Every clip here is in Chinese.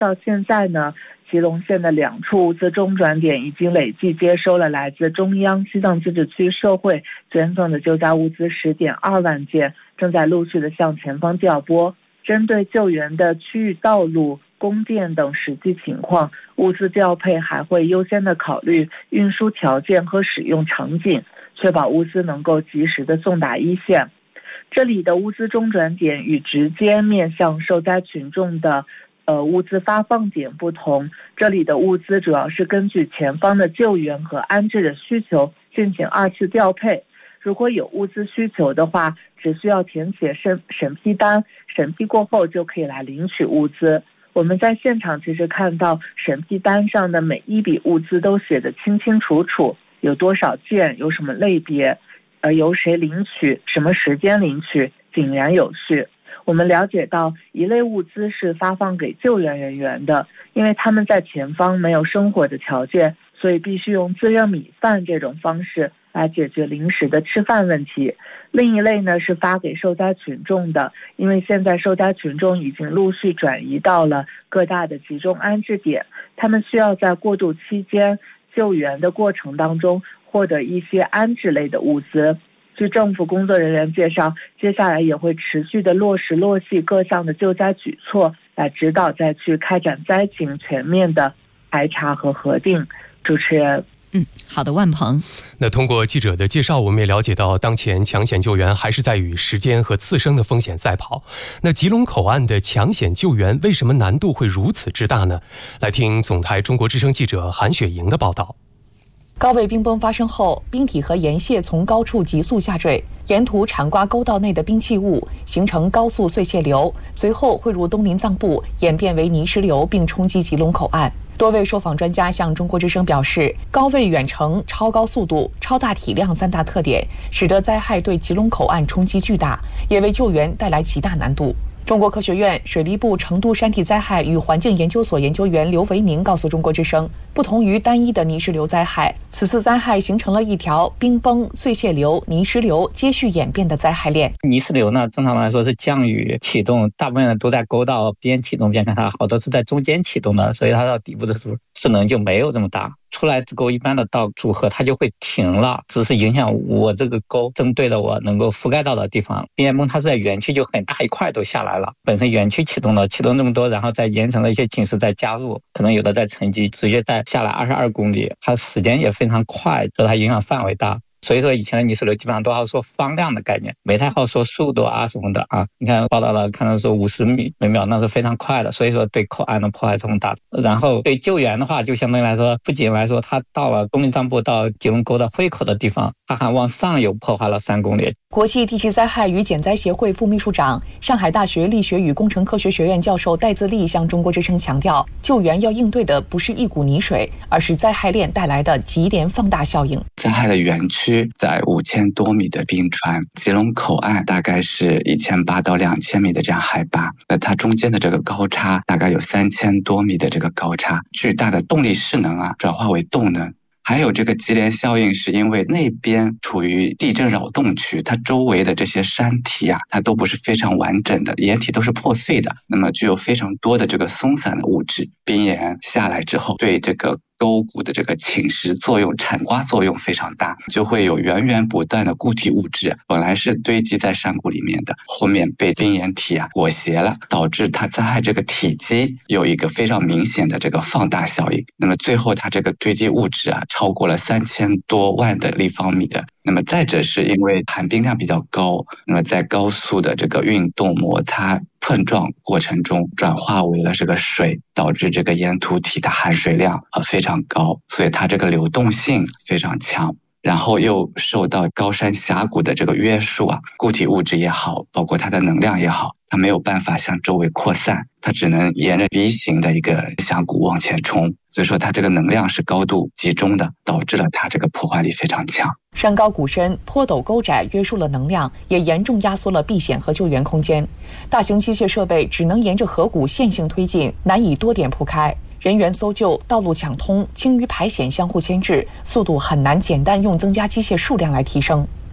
到现在呢，吉隆县的2处物资中转点已经累计接收了来自中央西藏自治区社会捐赠的救灾物资10.2万件，正在陆续的向前方调拨。针对救援的区域道路、供电等实际情况，物资调配还会优先的考虑运输条件和使用场景，确保物资能够及时的送达一线。这里的物资中转点与直接面向受灾群众的物资发放点不同，这里的物资主要是根据前方的救援和安置的需求进行2次调配。如果有物资需求的话，只需要填写审批单，审批过后就可以来领取物资。我们在现场其实看到审批单上的每一笔物资都写得清清楚楚，有多少件，有什么类别，由谁领取，什么时间领取，井然有序。我们了解到一类物资是发放给救援人员的，因为他们在前方没有生活的条件，所以必须用自热米饭这种方式来解决临时的吃饭问题。另一类呢是发给受灾群众的，因为现在受灾群众已经陆续转移到了各大的集中安置点，他们需要在过渡期间救援的过程当中获得一些安置类的物资。据政府工作人员介绍，接下来也会持续的落细各项的救灾举措，来指导灾区开展灾情全面的排查和核定。主持人。 好的，万鹏。 那通过记者的介绍，我们也了解到，当前抢险救援还是在与时间和次生的风险赛跑。那吉隆口岸的抢险救援为什么难度会如此之大呢？来听总台中国之声记者韩雪莹的报道。 高位冰崩发生后，冰体和岩屑从高处急速下坠，沿途铲刮沟道内的冰气雾，形成高速碎屑流，随后汇入东林藏布，演变为泥石流，并冲击吉隆口岸。多位受访专家向中国之声表示，高位远程、超高速度、超大体量3大特点，使得灾害对吉隆口岸冲击巨大，也为救援带来极大难度。中国科学院水利部成都山体灾害与环境研究所研究员刘维明告诉中国之声，不同于单一的泥石流灾害，此次灾害形成了一条冰崩、碎屑流、泥石流接续演变的灾害链。 泥石流呢，正常来说是降雨启动，大部分都在沟道边启动边看它，好多是在中间启动的，所以它到底部的时候势能就没有这么大。出来之后一般的到组合它就会停了，只是影响我这个沟针对了我能够覆盖到的地方。冰崩它是在园区就很大一块都下来了，本身园区启动这么多，然后再延长了一些侵蚀再加入，可能有的在沉积，直接再下来22公里，它时间也非常快，所以它影响范围大。所以说以前的泥石流基本上都要说方量的概念，没太好说速度啊什么的啊。你看报道了，看到说50米每秒，那是非常快的，所以说对口岸的破坏这么大。然后对救援的话，就相当于来说，不仅来说它到了东林藏布到吉隆沟的汇口的地方，它还往上游破坏了3公里。 国际地质灾害与减灾协会副秘书长、上海大学力学与工程科学学院教授戴自立向中国之声强调，救援要应对的不是一股泥水，而是灾害链带来的级联放大效应。 灾害的园区在5000多米的冰川，吉隆口岸大概是1800到2000米的这样海拔，那它中间的这个高差大概有3000多米的这个高差，巨大的动力势能转化为动能。还有这个级联效应，是因为那边处于地震扰动区，它周围的这些山体它都不是非常完整的，岩体都是破碎的，那么具有非常多的这个松散的物质，冰岩下来之后对这个沟谷的这个侵蚀作用、铲刮作用非常大，就会有源源不断的固体物质，本来是堆积在山谷里面的，后面被冰岩体裹挟了，导致它灾害这个体积有一个非常明显的这个放大效应。那么最后它这个堆积物质超过了3000多万的立方米的。那么再者是因为含冰量比较高，那么在高速的这个运动摩擦碰撞过程中转化为了这个水，导致这个岩土体的含水量非常高，所以它这个流动性非常强。然后又受到高山峡谷的这个约束固体物质也好，包括它的能量也好，它没有办法向周围扩散，它只能沿着 V 型的一个峡谷往前冲，所以说它这个能量是高度集中的，导致了它这个破坏力非常强。 山高谷深，坡陡沟窄约束了能量，也严重压缩了避险和救援空间。大型机械设备只能沿着河谷线性推进，难以多点铺开。人员搜救、道路抢通、清淤排险相互牵制，速度很难简单用增加机械数量来提升。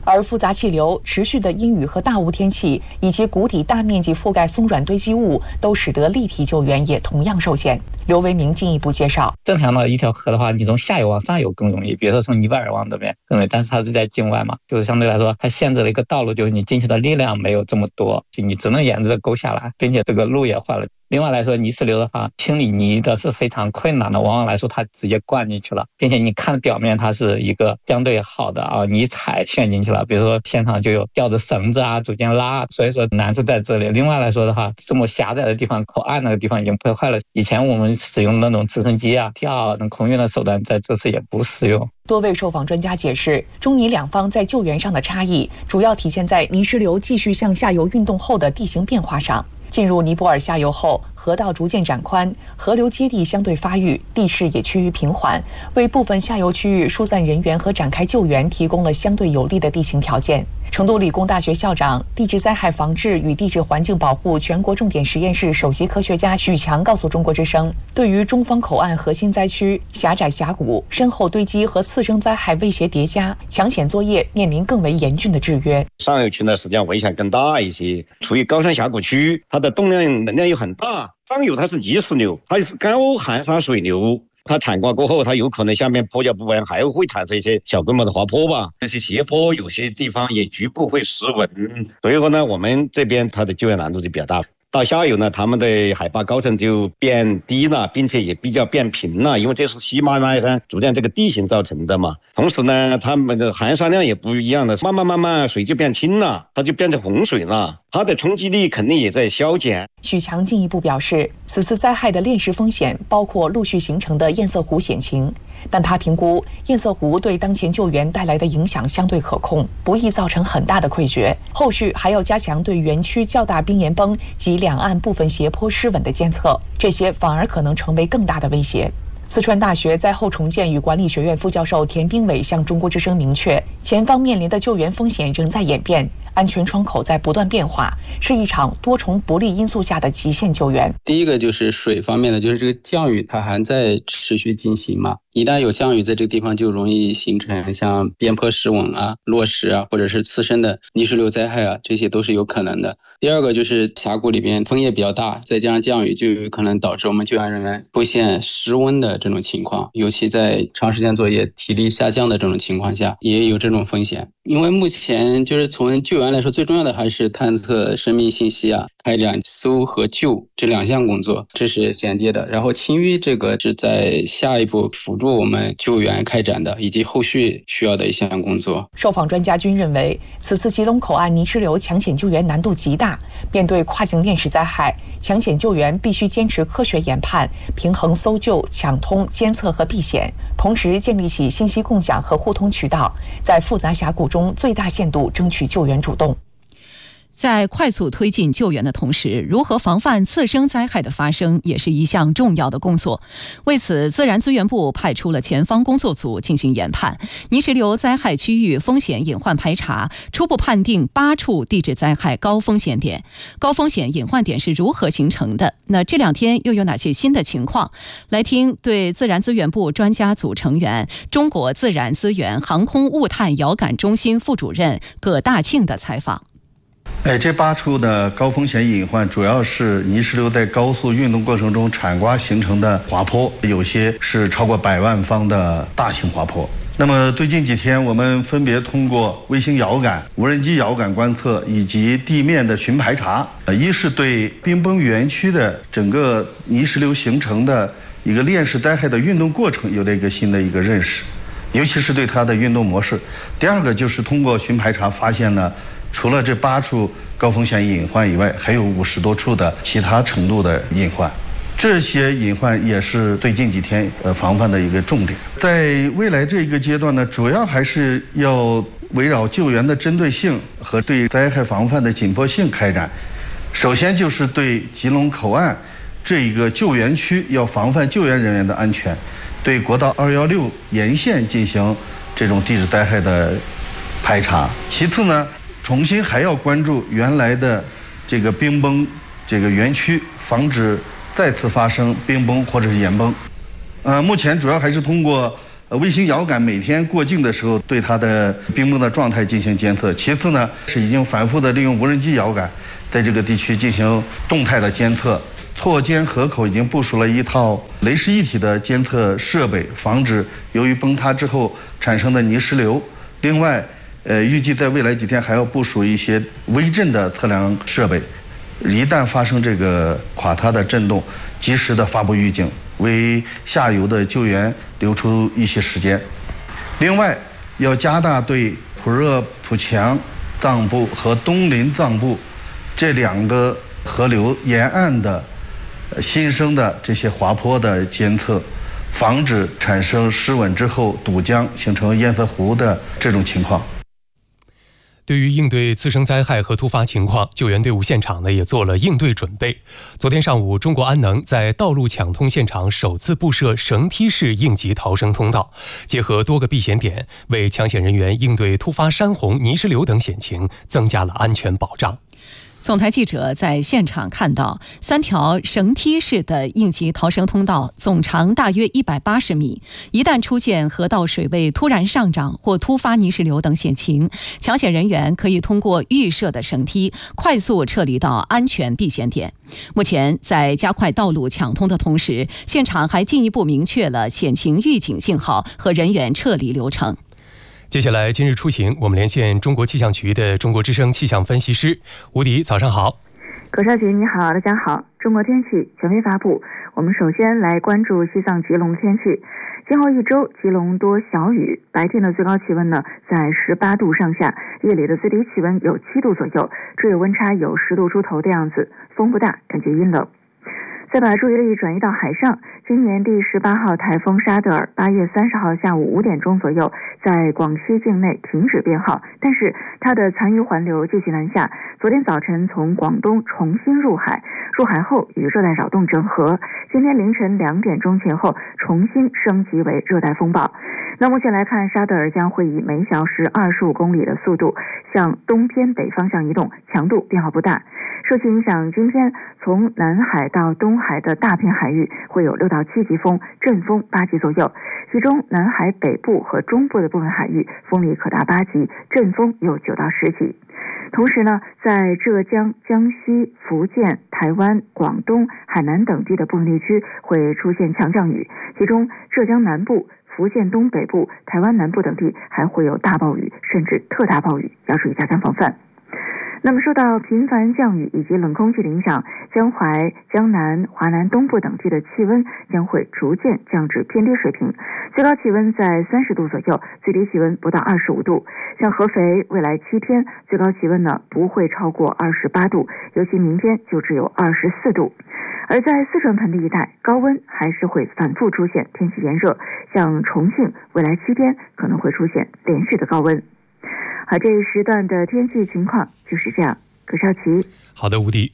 而复杂气流、持续的阴雨和大雾天气，以及谷底大面积覆盖松软堆积物，都使得立体救援也同样受限。刘维明进一步介绍， 正常的一条河的话，你从下游往上游更容易，比如说从尼泊尔往这边更容易，但是它是在境外嘛，就是相对来说它限制了一个道路，就是你进去的力量没有这么多，就你只能沿着沟下来，并且这个路也坏了。另外来说，泥石流的话，清理泥的是非常困难的，往往来说它直接灌进去了，并且你看表面它是一个相对好的啊，你踩陷进去了，比如说现场就有吊着绳子啊，逐渐拉，所以说难处在这里。另外来说的话，这么狭窄的地方，口岸那个地方已经破坏了，以前我们使用那种直升机啊、吊等空运的手段，在这次也不适用。 多位受访专家解释，中尼两方在救援上的差异，主要体现在泥石流继续向下游运动后的地形变化上。进入尼泊尔下游后，河道逐渐展宽，河流接地相对发育，地势也趋于平缓，为部分下游区域疏散人员和展开救援提供了相对有利的地形条件。成都理工大学校长、地质灾害防治与地质环境保护全国重点实验室首席科学家许强告诉中国之声，对于中方口岸核心灾区狭窄峡谷、深厚堆积和次生灾害威胁叠加，抢险作业面临更为严峻的制约。 上游区呢，实际上危险更大一些，处于高山峡谷区，它的动量能量又很大。上游它是急速流，它是高含沙水流。它铲刮过后，它有可能下面坡脚部分还会产生一些小规模的滑坡吧，这些斜坡有些地方也局部会失稳，所以说呢，我们这边它的救援难度就比较大。到下游呢，他们的海拔高层就变低了，并且也比较变平了，因为这是喜马拉雅山逐渐这个地形造成的嘛。同时呢，他们的含沙量也不一样的，慢慢水就变清了，它就变成洪水了，它的冲击力肯定也在消减。 许强进一步表示，此次灾害的链式风险包括陆续形成的堰塞湖险情，但他评估堰塞湖对当前救援带来的影响相对可控，不易造成很大的溃决。后续还要加强对园区较大冰岩崩及两岸部分斜坡失稳的监测，这些反而可能成为更大的威胁。四川大学灾后重建与管理学院副教授田兵伟向中国之声明确，前方面临的救援风险仍在演变，安全窗口在不断变化，是一场多重不利因素下的极限救援。 第一个就是水方面的，就是这个降雨它还在持续进行嘛，一旦有降雨，在这个地方就容易形成像边坡失稳啊、落石啊，或者是次生的泥石流灾害啊，这些都是有可能的。第二个就是峡谷里边风也比较大，再加上降雨，就有可能导致我们救援人员出现失温的这种情况，尤其在长时间作业、体力下降的这种情况下，也有这种风险。因为目前就是从救援来说，最重要的还是探测生命信息啊，开展搜和救这两项工作，这是衔接的。然后清淤这个是在下一步辅助我们救援开展的，以及后续需要的一项工作。 受访专家均认为，此次吉隆口岸泥石流抢险救援难度极大，面对跨境链式灾害，抢险救援必须坚持科学研判，平衡搜救、抢通、监测和避险，同时建立起信息共享和互通渠道，在复杂峡谷中最大限度争取救援主动。 在快速推进救援的同时，如何防范次生灾害的发生也是一项重要的工作。为此，自然资源部派出了前方工作组进行研判，泥石流灾害区域风险隐患排查，初步判定8处地质灾害高风险点。高风险隐患点是如何形成的？那这2天又有哪些新的情况？来听对自然资源部专家组成员、中国自然资源航空物探遥感中心副主任葛大庆的采访。 这8处的高风险隐患主要是泥石流在高速运动过程中铲刮形成的滑坡，有些是超过100万方的大型滑坡。那么最近几天，我们分别通过卫星遥感、无人机遥感观测以及地面的巡排查，一是对冰崩园区的整个泥石流形成的一个链式灾害的运动过程有了一个新的认识，尤其是对它的运动模式。第二个就是通过巡排查发现呢，除了这8处高风险隐患以外，还有50多处的其他程度的隐患。这些隐患也是最近几天防范的一个重点。在未来这个阶段呢，主要还是要围绕救援的针对性和对灾害防范的紧迫性开展。首先就是对吉隆口岸这一个救援区要防范救援人员的安全，对国道216沿线进行这种地质灾害的排查。其次呢，重新还要关注原来的这个冰崩这个园区，防止再次发生冰崩或者是岩崩。目前主要还是通过卫星遥感每天过境的时候对它的冰崩的状态进行监测。其次呢，是已经反复的利用无人机遥感在这个地区进行动态的监测。错尖河口已经部署了一套雷石一体的监测设备，防止由于崩塌之后产生的泥石流。另外，预计在未来几天还要部署一些微震的测量设备，一旦发生这个垮塌的震动，及时的发布预警，为下游的救援留出一些时间。另外，要加大对普热普强藏部和东林藏部这2个河流沿岸的新生的这些滑坡的监测，防止产生失稳之后堵江形成堰塞湖的这种情况。 对于应对次生灾害和突发情况，救援队伍现场也做了应对准备。昨天上午，中国安能在道路抢通现场首次布设绳梯式应急逃生通道，结合多个避险点，为抢险人员应对突发山洪、泥石流等险情增加了安全保障。 总台记者在现场看到3条绳梯式的应急逃生通道，总长大约180米。一旦出现河道水位突然上涨或突发泥石流等险情，抢险人员可以通过预设的绳梯快速撤离到安全避险点。目前在加快道路抢通的同时，现场还进一步明确了险情预警信号和人员撤离流程。 接下来今日出行，我们连线中国气象局的中国之声气象分析师吴迪，早上好。 葛少局你好，大家好。中国天气权威发布，我们首先来关注西藏吉隆天气。今后一周，吉隆多小雨，白天的最高气温呢在18度上下，夜里的最低气温有7度左右，昼夜温差有10度出头的样子，风不大，感觉阴冷。再把注意力转移到海上，今年第18号台风沙德尔8月30号下午5点钟左右在广西境内停止编号，但是它的残余环流继续南下。昨天早晨从广东重新入海，入海后与热带扰动整合，今天凌晨2点钟前后重新升级为热带风暴。那目前来看，沙德尔将会以每小时25公里的速度向东偏北方向移动，强度变化不大。受其影响，今天从南海到东海的大片海域会有6到7级风，阵风8级左右，其中南海北部和中部的部分海域风力可达8级，阵风有9到10级。同时呢，在浙江、江西、福建、台湾、广东、海南等地的部分地区会出现强降雨，其中浙江南部、福建东北部、台湾南部等地还会有大暴雨甚至特大暴雨，要注意加强防范。那么受到频繁降雨以及冷空气的影响，江淮、江南、华南东部等地的气温将会逐渐降至偏低水平，最高气温在30度左右，最低气温不到25度。像合肥未来7天最高气温呢不会超过28度，尤其明天就只有24度。而在四川盆地一带，高温还是会反复出现，天气炎热，像重庆未来7天可能会出现连续的高温。好，这一时段的天气情况就是这样。葛少奇， 好的，吴迪。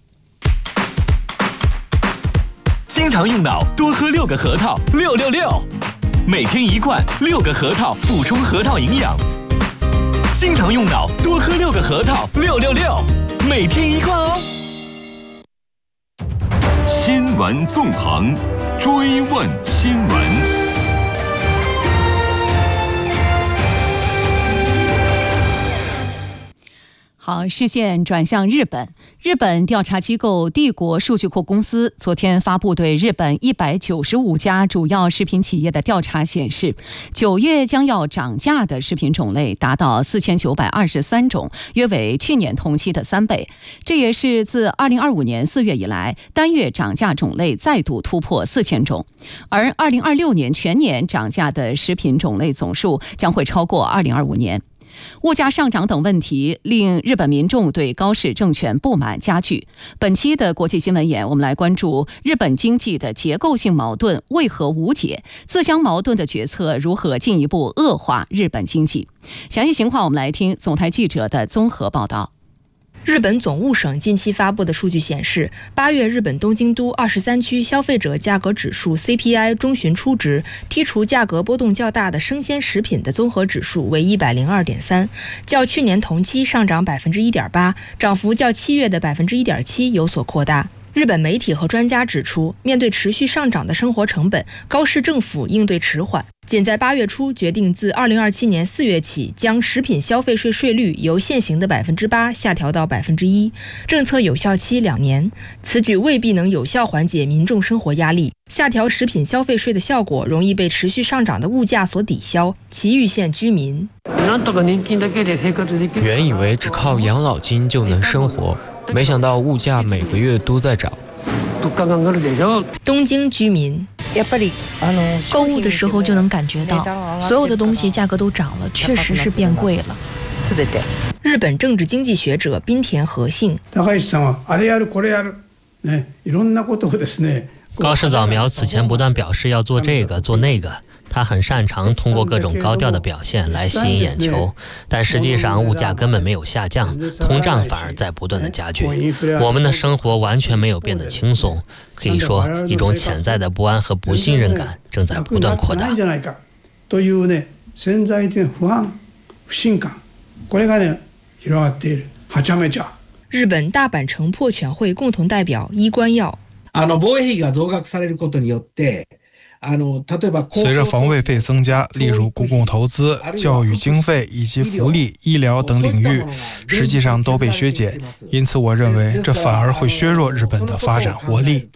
经常用脑，多喝6个核桃，666，每天1罐，6个核桃补充核桃营养。经常用脑，多喝6个核桃，666，每天1罐哦。 新闻纵横，追问新闻。 好，视线转向日本。日本调查机构帝国数据库公司昨天发布对日本195家主要食品企业的调查显示，9月将要涨价的食品种类达到4923种，约为去年同期的3倍。这也是自2025年4月以来，单月涨价种类再度突破4000种。而2026年全年涨价的食品种类总数将会超过2025年。物价上涨等问题令日本民众对高市政权不满加剧。本期的国际新闻眼，我们来关注日本经济的结构性矛盾为何无解，自相矛盾的决策如何进一步恶化日本经济。详细情况我们来听总台记者的综合报道。 日本总务省近期发布的数据显示，8月日本东京都23区消费者价格指数 CPI 中旬初值，剔除价格波动较大的生鲜食品的综合指数为 102.3， 较去年同期上涨 1.8%， 涨幅较7月的 1.7% 有所扩大。 日本媒体和专家指出，面对持续上涨的生活成本，高市政府应对迟缓，仅在8月初决定自2027年4月起，将食品消费税税率由现行的8%下调到1%，政策有效期2年。此举未必能有效缓解民众生活压力。下调食品消费税的效果容易被持续上涨的物价所抵消。埼玉县居民原以为只靠养老金就能生活，没想到物价每个月都在涨。 东京居民购物的时候就能感觉到，所有的东西价格都涨了，确实是变贵了。 日本政治经济学者滨田和信， 高市早苗此前不断表示要做这个做那个，他很擅长通过各种高调的表现来吸引眼球，但实际上物价根本没有下降，通胀反而在不断的加剧。我们的生活完全没有变得轻松，可以说一种潜在的不安和不信任感正在不断扩大。 日本大阪城破犬会共同代表伊关耀， 随着防卫费增加，例如公共投资、教育经费以及福利、医疗等领域，实际上都被削减，因此我认为这反而会削弱日本的发展活力。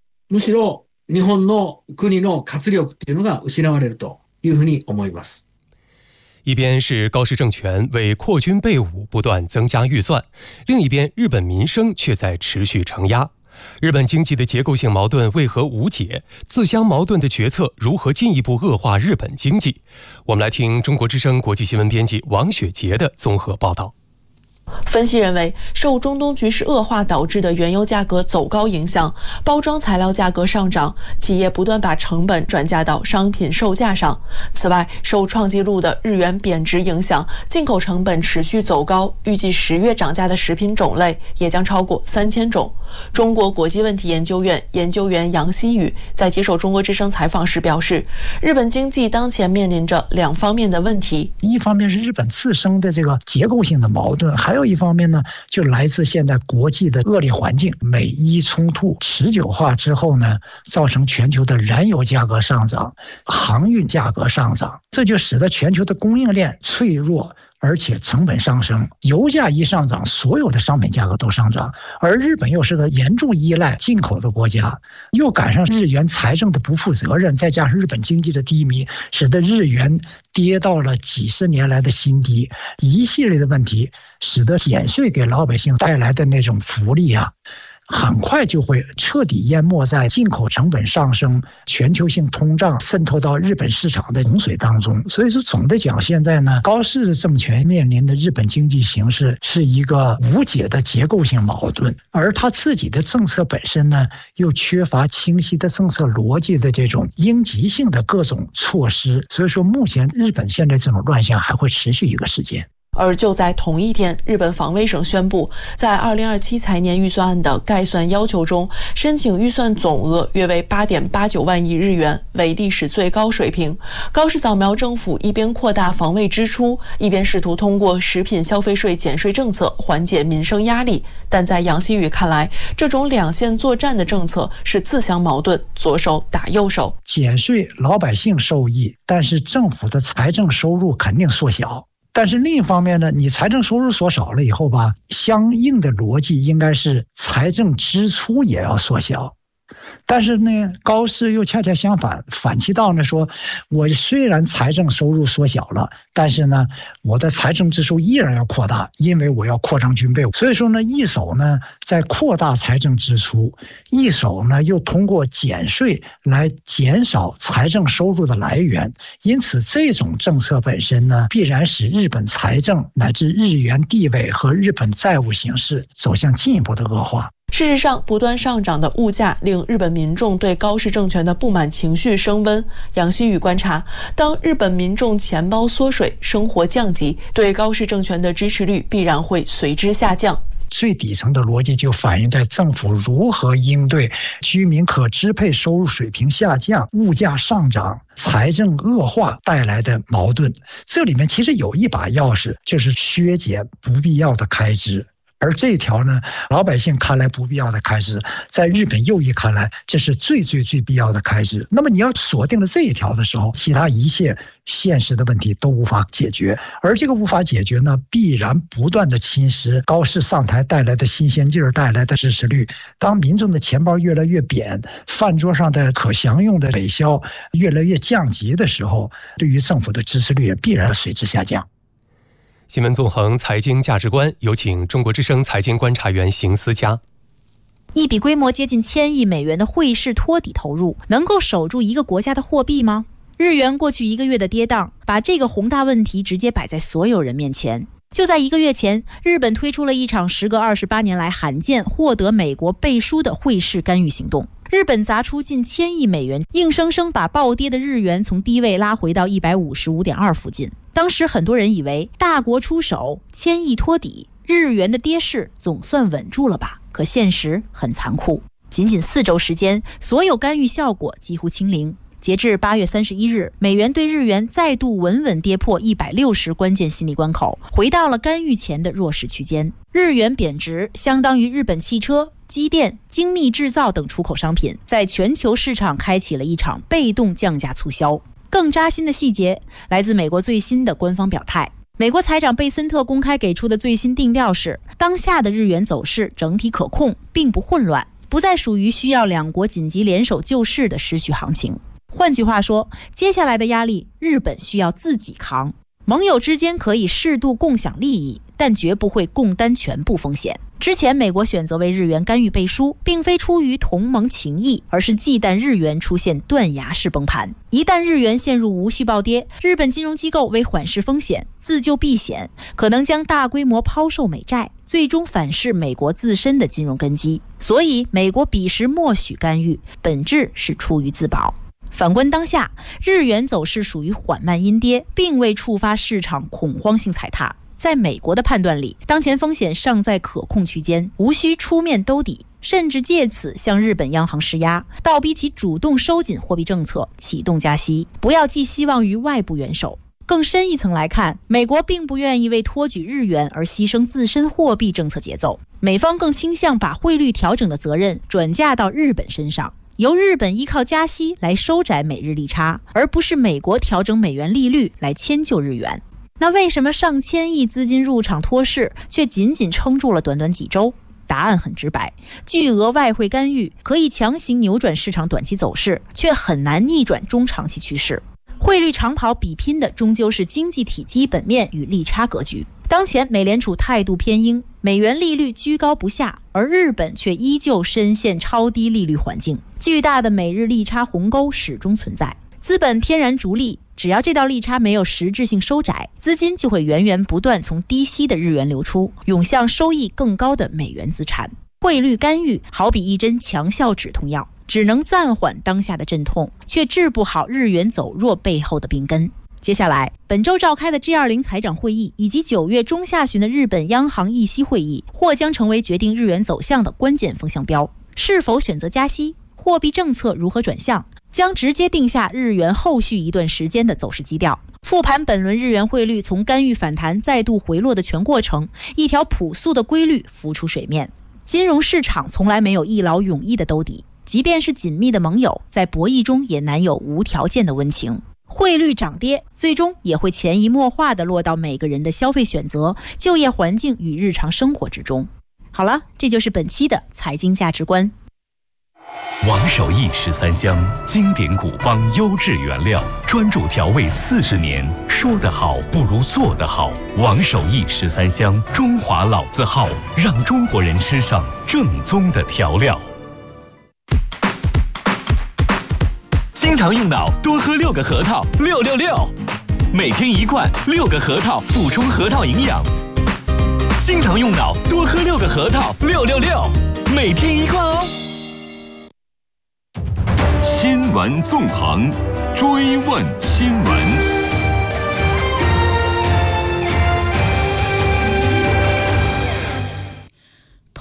一边是高市政权为扩军备武不断增加预算，另一边日本民生却在持续承压。日本经济的结构性矛盾为何无解？自相矛盾的决策如何进一步恶化日本经济？我们来听中国之声国际新闻编辑王雪杰的综合报道。 分析认为，受中东局势恶化导致的原油价格走高影响，包装材料价格上涨，企业不断把成本转嫁到商品售价上。此外，受创纪录的日元贬值影响，进口成本持续走高，预计10月涨价的食品种类也将超过3000种。中国国际问题研究院研究员杨希宇在接受中国之声采访时表示，日本经济当前面临着2方面的问题， 一方面是日本自身的这个结构性的矛盾，还有一方面呢，就来自现在国际的恶劣环境，美伊冲突持久化之后呢，造成全球的燃油价格上涨，航运价格上涨，这就使得全球的供应链脆弱，而且成本上升，油价一上涨，所有的商品价格都上涨。而日本又是个严重依赖进口的国家，又赶上日元财政的不负责任，再加上日本经济的低迷，使得日元跌到了几十年来的新低。一系列的问题使得减税给老百姓带来的那种福利啊，很快就会彻底淹没在进口成本上升、全球性通胀渗透到日本市场的洪水当中。所以说，总的讲，现在呢，高市政权面临的日本经济形势是一个无解的结构性矛盾，而他自己的政策本身呢，又缺乏清晰的政策逻辑的这种应急性的各种措施。所以说，目前日本现在这种乱象还会持续一个时间。 而就在同一天，日本防卫省宣布，在2027财年预算案的概算要求中，申请预算总额约为8.89万亿日元，为历史最高水平。高市早苗政府一边扩大防卫支出，一边试图通过食品消费税减税政策缓解民生压力。但在杨希宇看来，这种两线作战的政策是自相矛盾，左手打右手。 减税老百姓受益，但是政府的财政收入肯定缩小。但是另一方面呢，你财政收入缩少了以后吧，相应的逻辑应该是财政支出也要缩小。但是呢，高市又恰恰相反，反其道呢，说我虽然财政收入缩小了，但是呢，我的财政支出依然要扩大，因为我要扩张军备。所以说呢，一手呢在扩大财政支出，一手呢又通过减税来减少财政收入的来源。因此，这种政策本身呢，必然使日本财政乃至日元地位和日本债务形势走向进一步的恶化。 事实上，不断上涨的物价令日本民众对高市政权的不满情绪升温。杨希宇观察，当日本民众钱包缩水、生活降级，对高市政权的支持率必然会随之下降。 最底层的逻辑就反映在政府如何应对居民可支配收入水平下降、物价上涨、财政恶化带来的矛盾。这里面其实有一把钥匙，就是削减不必要的开支， 而这一条呢，老百姓看来不必要的开支，在日本右翼看来，这是最必要的开支。那么你要锁定了这一条的时候，其他一切现实的问题都无法解决，而这个无法解决呢，必然不断的侵蚀高市上台带来的新鲜劲儿带来的支持率。当民众的钱包越来越扁，饭桌上的可享用的北消越来越降级的时候，对于政府的支持率也必然随之下降。 新闻纵横财经价值观，有请中国之声财经观察员邢思佳。 一笔规模接近1000亿美元的汇市托底投入，能够守住一个国家的货币吗？日元过去1个月的跌宕，把这个宏大问题直接摆在所有人面前。就在1个月前，日本推出了一场时隔28年来罕见获得美国背书的汇市干预行动。日本砸出近1000亿美元，硬生生把暴跌的日元从低位拉回到155.2附近。当时很多人以为大国出手，1000亿托底，日元的跌势总算稳住了吧？可现实很残酷，仅4周时间，所有干预效果几乎清零。截至8月31日，美元对日元再度稳稳跌破160关键心理关口，回到了干预前的弱势区间。日元贬值相当于日本汽车、机电、精密制造等出口商品在全球市场开启了一场被动降价促销。更扎心的细节来自美国最新的官方表态。美国财长贝森特公开给出的最新定调是，当下的日元走势整体可控，并不混乱，不再属于需要两国紧急联手救市的失序行情。换句话说，接下来的压力日本需要自己扛，盟友之间可以适度共享利益，但绝不会共担全部风险。之前美国选择为日元干预背书，并非出于同盟情谊，而是忌惮日元出现断崖式崩盘。一旦日元陷入无序暴跌，日本金融机构为缓释风险、自救避险，可能将大规模抛售美债，最终反噬美国自身的金融根基。所以美国彼时默许干预，本质是出于自保。反观当下，日元走势属于缓慢阴跌，并未触发市场恐慌性踩踏。在美国的判断里，当前风险尚在可控区间，无需出面兜底，甚至借此向日本央行施压，倒逼其主动收紧货币政策，启动加息，不要寄希望于外部元首。更深一层来看，美国并不愿意为托举日元而牺牲自身货币政策节奏，美方更倾向把汇率调整的责任转嫁到日本身上，由日本依靠加息来收窄美日利差，而不是美国调整美元利率来迁就日元。那为什么上千亿资金入场托市，却仅撑住了短短几周？答案很直白，巨额外汇干预可以强行扭转市场短期走势，却很难逆转中长期趋势。汇率长跑比拼的终究是经济体基本面与利差格局。当前美联储态度偏鹰，美元利率居高不下，而日本却依旧深陷超低利率环境，巨大的美日利差鸿沟始终存在。资本天然逐利，只要这道利差没有实质性收窄，资金就会源源不断从低息的日元流出，涌向收益更高的美元资产。汇率干预好比一针强效止痛药，只能暂缓当下的阵痛，却治不好日元走弱背后的病根。接下来，本周召开的 G20 财长会议以及9月中下旬的日本央行议息会议，或将成为决定日元走向的关键风向标。是否选择加息，货币政策如何转向，将直接定下日元后续一段时间的走势基调。复盘本轮日元汇率从干预反弹再度回落的全过程，一条朴素的规律浮出水面：金融市场从来没有一劳永逸的兜底，即便是紧密的盟友，在博弈中也难有无条件的温情。汇率涨跌最终也会潜移默化地落到每个人的消费选择、就业环境与日常生活之中。好了，这就是本期的财经价值观。 王守义13香，经典古方优质原料，专注调味40年，说得好不如做得好。王守义13香，中华老字号，让中国人吃上正宗的调料。经常用脑，多喝6个核桃，666，每天1罐，6个核桃补充核桃营养。经常用脑，多喝6个核桃，666，每天1罐哦。 新闻纵横，追问新闻。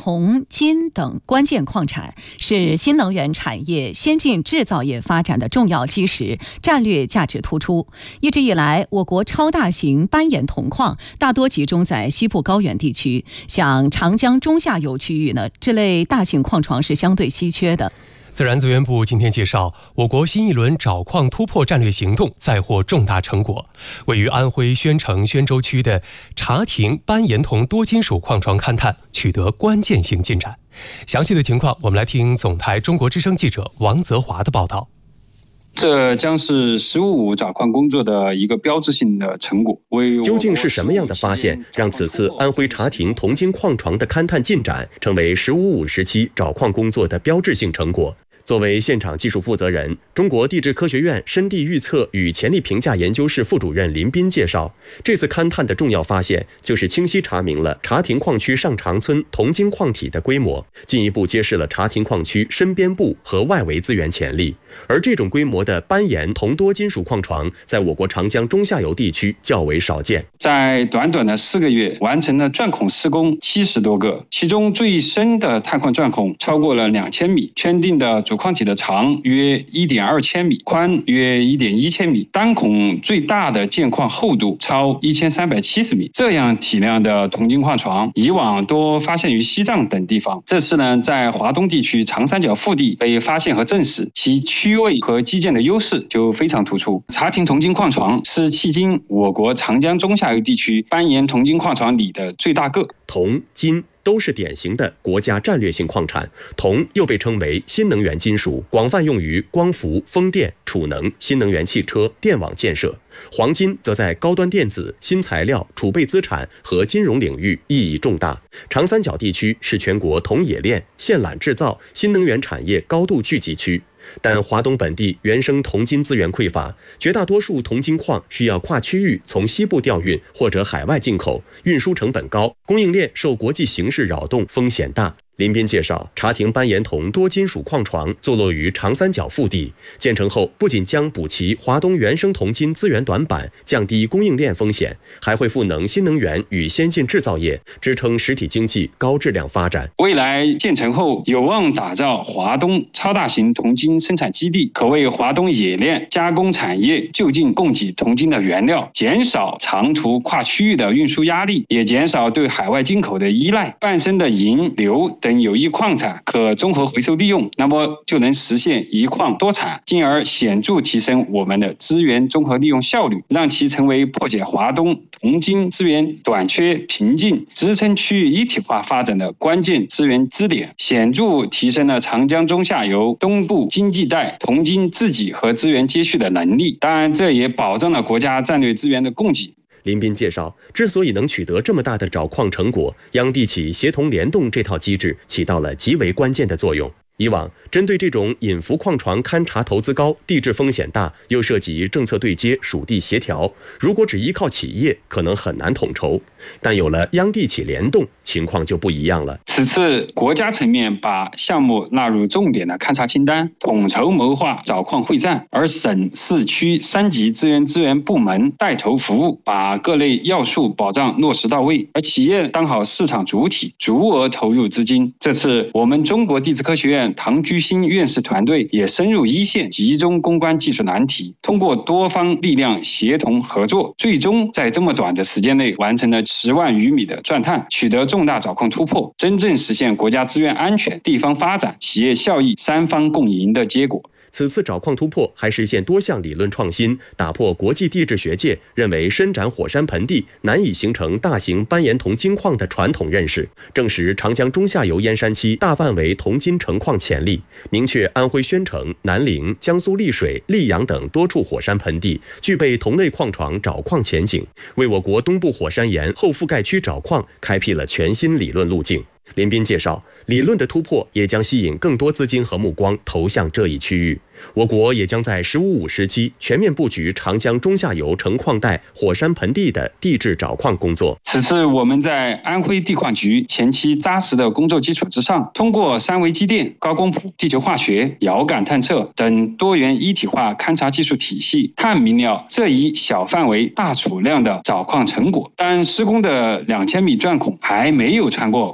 铜、金等关键矿产，是新能源产业、先进制造业发展的重要基石，战略价值突出。一直以来，我国超大型斑岩铜矿大多集中在西部高原地区，像长江中下游区域呢，这类大型矿床是相对稀缺的。 自然资源部今天介绍，我国新一轮找矿突破战略行动再获重大成果。位于安徽宣城宣州区的茶亭斑岩铜多金属矿床勘探取得关键性进展。详细的情况，我们来听总台中国之声记者王泽华的报道。 这将是“15·5”找矿工作的一个标志性的成果。 究竟是什么样的发现，让此次安徽茶亭铜金矿床的勘探进展成为“15·5”时期找矿工作的标志性成果？作为现场技术负责人，中国地质科学院深地预测与潜力评价研究室副主任林斌介绍，这次勘探的重要发现就是清晰查明了茶亭矿区上长村铜金矿体的规模，进一步揭示了茶亭矿区深边部和外围资源潜力。而这种规模的斑岩铜多金属矿床，在我国长江中下游地区较为少见。 在短短的4个月，完成了钻孔施工70多个，其中最深的探矿钻孔超过了2000米，圈定的主矿体的长约1.2千米，宽约1.1千米，单孔最大的件矿厚度超1370米。这样体量的铜金矿床，以往多发现于西藏等地方。这次呢，在华东地区长三角腹地被发现和证实，其区位和基建的优势就非常突出。茶亭铜金矿床是迄今我国长江中下游地区斑岩铜金矿床里的最大个。 铜、金都是典型的国家战略性矿产，铜又被称为新能源金属，广泛用于光伏、风电、储能、新能源汽车、电网建设。黄金则在高端电子、新材料、储备资产和金融领域意义重大。长三角地区是全国铜冶炼、线缆制造、新能源产业高度聚集区。但华东本地原生铜金资源匮乏，绝大多数铜金矿需要跨区域从西部调运或者海外进口，运输成本高，供应链受国际形势扰动，风险大。林斌介绍，茶亭斑岩铜多金属矿床坐落于长三角腹地，建成后不仅将补齐华东原生铜金资源短板，降低供应链风险，还会赋能新能源与先进制造业，支撑实体经济高质量发展。 未来建成后，有望打造华东超大型铜金生产基地，可为华东冶炼加工产业就近供给铜金的原料，减少长途跨区域的运输压力，也减少对海外进口的依赖。伴生的银、硫等有益矿产可综合回收利用，那么就能实现一矿多产，进而显著提升我们的资源综合利用效率，让其成为破解华东铜金资源短缺瓶颈、支撑区域一体化发展的关键资源支点，显著提升了长江中下游东部经济带铜金自给和资源接续的能力。当然，这也保障了国家战略资源的供给。 林斌介绍，之所以能取得这么大的找矿成果，央地企协同联动这套机制起到了极为关键的作用。以往针对这种隐伏矿床勘查投资高、地质风险大，又涉及政策对接、属地协调，如果只依靠企业，可能很难统筹。但有了央地企联动，情况就不一样了。 此次国家层面把项目纳入重点的勘查清单，统筹谋划找矿会战，而省市区3级资源部门带头服务，把各类要素保障落实到位，而企业当好市场主体，足额投入资金。这次我们中国地质科学院唐居新院士团队也深入一线，集中攻关技术难题，通过多方力量协同合作，最终在这么短的时间内完成了10万余米的钻探，取得重大找矿突破，真正实现国家资源安全、地方发展、企业效益3方共赢的结果。 此次找矿突破还实现多项理论创新，打破国际地质学界认为伸展火山盆地难以形成大型斑岩铜金矿的传统认识，证实长江中下游燕山期大范围铜金成矿潜力，明确安徽宣城、南陵、江苏丽水、溧阳等多处火山盆地具备同类矿床找矿前景，为我国东部火山岩后覆盖区找矿开辟了全新理论路径。林斌介绍，理论的突破也将吸引更多资金和目光投向这一区域。我国也将在15·5时期全面布局长江中下游成矿带火山盆地的地质找矿工作。 此次我们在安徽地矿局前期扎实的工作基础之上，通过3维机电、高光谱、地球化学、遥感探测等多元一体化勘查技术体系，探明了这一小范围大储量的找矿成果。但施工的2000米钻孔还没有穿过矿体的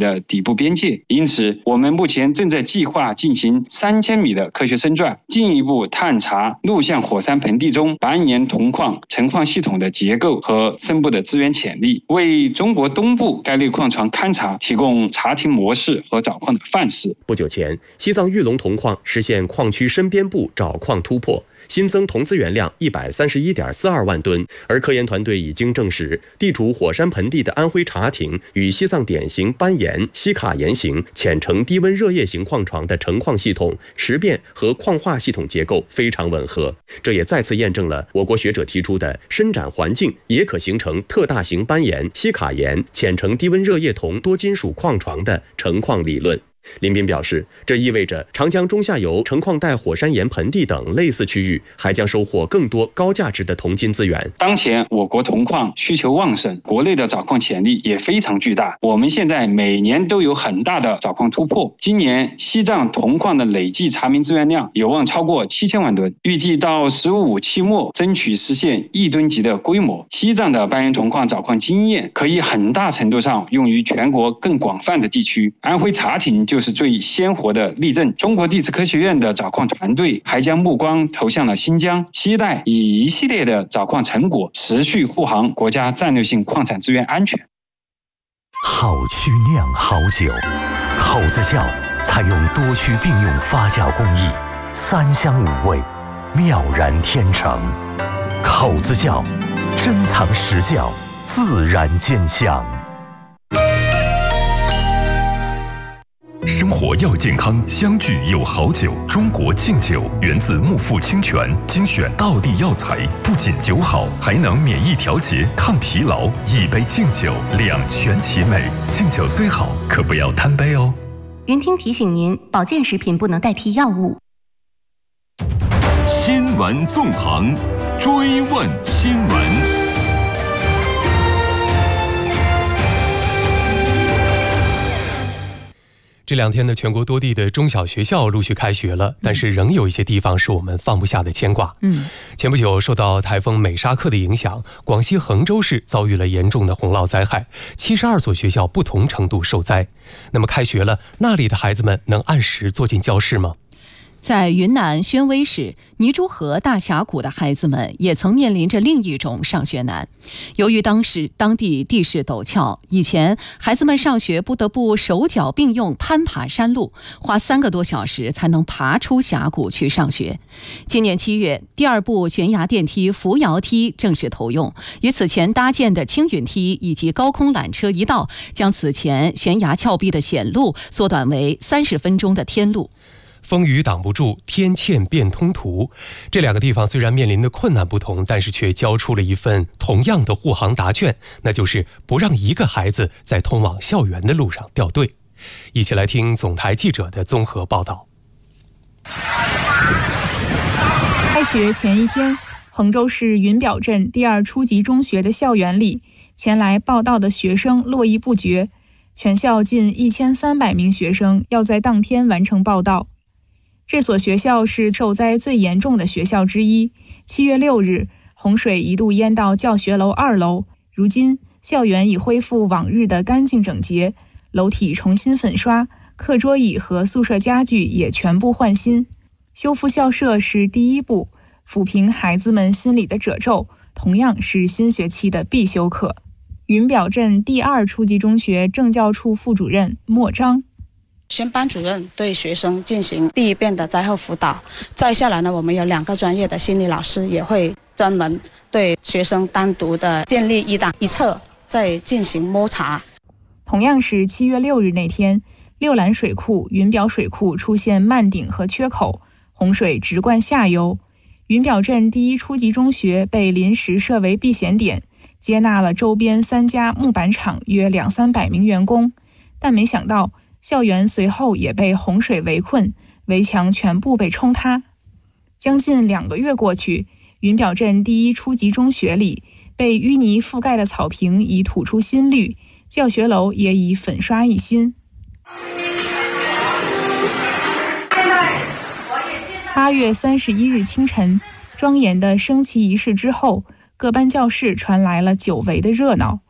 的底部边界。因此，我们目前正在计划进行3000米的科学深钻，进一步探查陆相火山盆地中板岩铜矿成矿系统的结构和深部的资源潜力，为中国东部该类矿床勘查提供查停模式和找矿的范式。 不久前，西藏玉龙铜矿实现矿区深边部找矿突破，新增铜资源量131.42万吨，而科研团队已经证实，地处火山盆地的安徽查亭与西藏典型斑岩、西卡岩型浅层低温热液型矿床的成矿系统、石变和矿化系统结构非常吻合，这也再次验证了我国学者提出的伸展环境也可形成特大型斑岩、西卡岩、浅层低温热液铜多金属矿床的成矿理论。林斌表示，这意味着长江中下游成矿带火山岩盆地等类似区域还将收获更多高价值的铜金资源。 当前我国铜矿需求旺盛，国内的找矿潜力也非常巨大，我们现在每年都有很大的找矿突破。今年西藏铜矿的累计查明资源量有望超过7000万吨，预计到15期末争取实现1吨级的规模。西藏的斑岩铜矿找矿经验可以很大程度上用于全国更广泛的地区，安徽查亭就是最鲜活的例证。中国地质科学院的找矿团队还将目光投向了新疆，期待以一系列的找矿成果持续护航国家战略性矿产资源安全。 好曲酿好酒，口子窖采用多区并用发酵工艺，3香5味，妙然天成。口子窖，珍藏实窖，自然见香。 生活要健康，相聚有好酒。中国敬酒源自木富清泉，精选道地药材，不仅酒好，还能免疫调节、抗疲劳。一杯敬酒，两全其美。敬酒虽好，可不要贪杯哦。 云听提醒您，保健食品不能代替药物。 新闻纵横，追问新闻。 这2天呢，全国多地的中小学校陆续开学了，但是仍有一些地方是我们放不下的牵挂。前不久受到台风美沙克的影响，广西衡州市遭遇了严重的洪涝灾害，72所学校不同程度受灾。那么开学了，那里的孩子们能按时坐进教室吗？ 在云南宣威市泥珠河大峡谷的孩子们也曾面临着另一种上学难。由于当地地势陡峭，以前孩子们上学不得不手脚并用攀爬山路，花3个多小时才能爬出峡谷去上学。今年7月，第2部悬崖电梯扶摇梯正式投用，与此前搭建的青云梯以及高空缆车一道，将此前悬崖峭壁的险路缩短为30分钟的天路。 风雨挡不住，天堑变通途。这2个地方虽然面临的困难不同，但是却交出了一份同样的护航答卷，那就是不让一个孩子在通往校园的路上掉队。一起来听总台记者的综合报道。 开学前一天，衡州市云表镇第2初级中学的校园里，前来报到的学生络绎不绝，全校近1300名学生要在当天完成报到。这所学校是受灾最严重的学校之一。7月6日，洪水一度淹到教学楼2楼，如今校园已恢复往日的干净整洁，楼体重新粉刷，课桌椅和宿舍家具也全部换新。修复校舍是第一步，抚平孩子们心里的褶皱，同样是新学期的必修课。云表镇第2初级中学政教处副主任莫章。 先班主任对学生进行第1遍的灾后辅导，再下来呢，我们有2个专业的心理老师也会专门对学生单独的建立一档一册，再进行摸查。 同样是7月6日那天，六兰水库、云表水库出现漫顶和缺口，洪水直灌下游。云表镇第1初级中学被临时设为避险点，接纳了周边3家木板厂约200-300名员工，但没想到校园随后也被洪水围困，围墙全部被冲塌。将近2个月过去，云表镇第1初级中学里被淤泥覆盖的草坪已吐出新绿，教学楼也已粉刷一新。8月31日清晨，庄严的升旗仪式之后，各班教室传来了久违的热闹。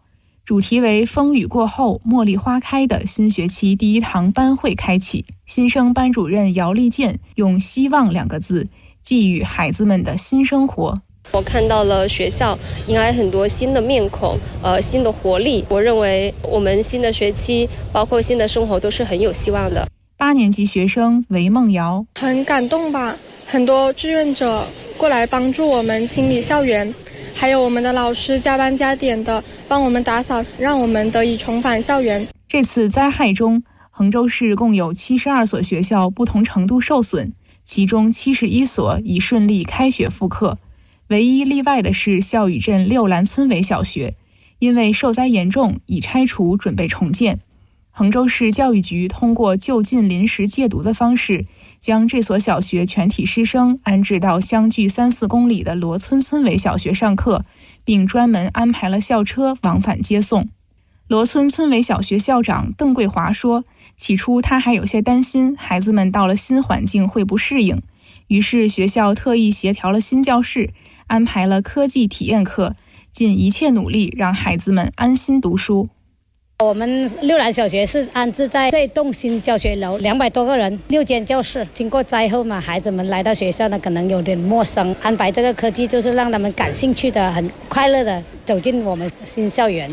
主题为风雨过后茉莉花开的新学期第一堂班会开启。新生班主任姚丽健用希望2个字寄予孩子们的新生活。 我看到了学校迎来很多新的面孔，新的活力。我认为我们新的学期，包括新的生活都是很有希望的。 8年级学生韦梦瑶很感动吧，很多志愿者过来帮助我们清理校园，还有我们的老师加班加点的帮我们打扫，让我们得以重返校园。 这次灾害中，衡州市共有72所学校不同程度受损，其中71所已顺利开学复课。唯一例外的是孝宇镇六兰村委小学，因为受灾严重，已拆除准备重建。衡州市教育局通过就近临时借读的方式，将这所小学全体师生安置到相距3-4公里的罗村村委小学上课，并专门安排了校车往返接送。罗村村委小学校长邓桂华说，起初他还有些担心孩子们到了新环境会不适应，于是学校特意协调了新教室，安排了科技体验课，尽一切努力让孩子们安心读书。 我们六兰小学是安置在这栋新教学楼，200多个人，6间教室。经过灾后嘛，孩子们来到学校呢，可能有点陌生。安排这个科技，就是让他们感兴趣的、很快乐的走进我们新校园。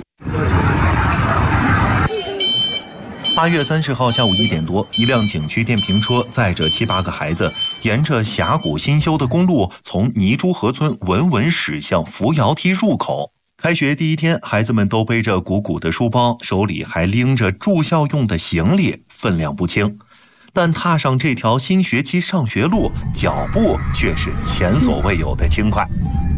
8月30号下午1点多，一辆景区电瓶车载着7、8个孩子，沿着峡谷新修的公路，从泥珠河村稳稳驶向扶摇梯入口。开学第一天，孩子们都背着鼓鼓的书包，手里还拎着住校用的行李，分量不轻。但踏上这条新学期上学路，脚步却是前所未有的轻快。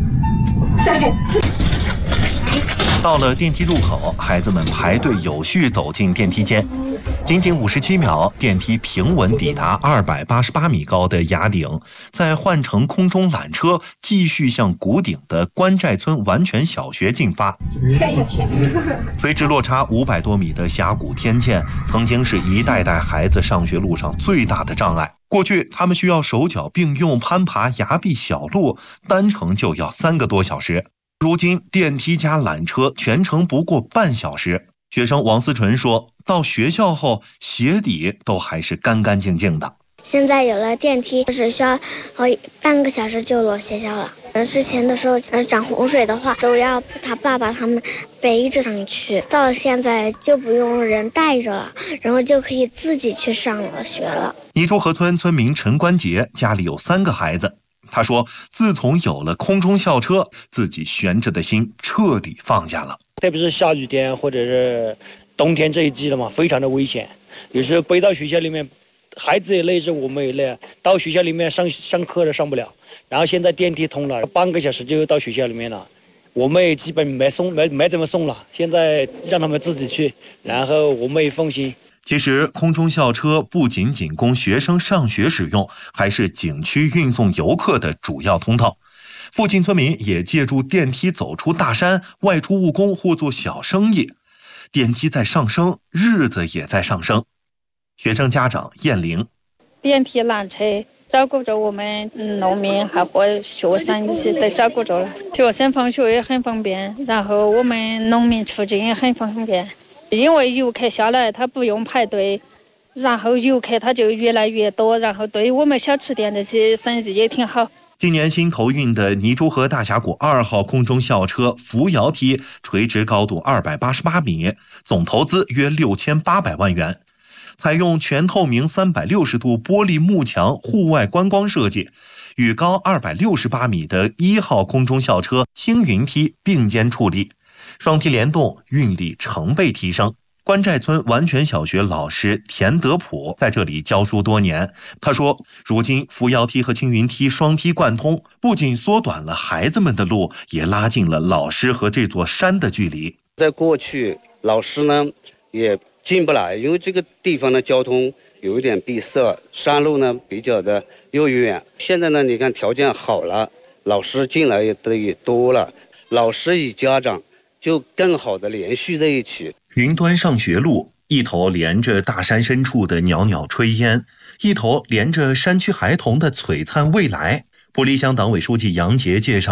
到了电梯入口，孩子们排队有序走进电梯间。仅仅57秒，电梯平稳抵达288米高的崖顶，再换乘空中缆车，继续向谷顶的关寨村完全小学进发。垂直落差500多米的峡谷天堑，曾经是一代代孩子上学路上最大的障碍。过去他们需要手脚并用攀爬崖壁小路，单程就要3个多小时。如今电梯加缆车全程不过半小时。学生王思纯说，到学校后鞋底都还是干干净净的。 现在有了电梯，只需要半个小时就到学校了。之前的时候涨洪水的话，都要他爸爸他们背着上去，到现在就不用人带着了，然后就可以自己去上了学了。 泥珠河村村民陈关杰家里有3个孩子，他说，自从有了空中校车，自己悬着的心彻底放下了。 特别是下雨天或者是冬天这一季了嘛，非常的危险。有时候背到学校里面，孩子也累着，我们也累，到学校里面上课都上不了。然后现在电梯通了，半个小时就到学校里面了。我们也基本没怎么送了，现在让他们自己去，然后我们也放心。 其实空中校车不仅仅供学生上学使用，还是景区运送游客的主要通道。附近村民也借助电梯走出大山，外出务工或做小生意。电梯在上升，日子也在上升。学生家长燕玲， 电梯缆车照顾着我们农民还和学生一起都照顾着了，学生放学也很方便，然后我们农民出境也很方便。因为游客下来他不用排队，然后游客他就越来越多，然后对我们小吃店这些生意也挺好。 今年新投运的泥珠河大峡谷2号空中校车扶摇梯，垂直高度288米，总投资约6800万元，采用全透明360度玻璃幕墙户外观光设计，与高268米的1号空中校车青云梯并肩矗立，双梯联动，运力成倍提升。关寨村完全小学老师田德普在这里教书多年，他说，如今扶摇梯和青云梯双梯贯通，不仅缩短了孩子们的路，也拉近了老师和这座山的距离。 在过去，老师呢也进不来，因为这个地方的交通有一点闭塞，山路呢比较的又远。现在呢，你看条件好了，老师进来也多了，老师与家长就更好的联系在一起。 云端上学路，一头连着大山深处的袅袅炊烟，一头连着山区孩童的璀璨未来。玻璃乡党委书记杨杰介绍，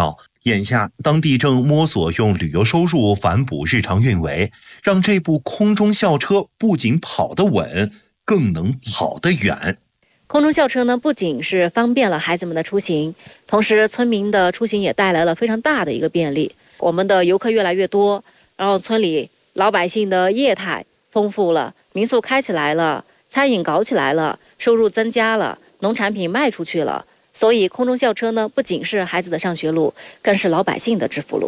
眼下，当地正摸索用旅游收入反哺日常运维，让这部空中校车不仅跑得稳，更能跑得远。 空中校车呢，不仅是方便了孩子们的出行，同时村民的出行也带来了非常大的一个便利。我们的游客越来越多，然后村里老百姓的业态丰富了，民宿开起来了，餐饮搞起来了，收入增加了，农产品卖出去了。所以空中校车呢，不仅是孩子的上学路，更是老百姓的致富路。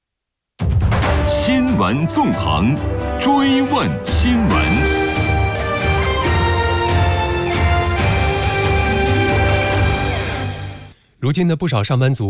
新闻纵横，追问新闻。 如今的不少上班族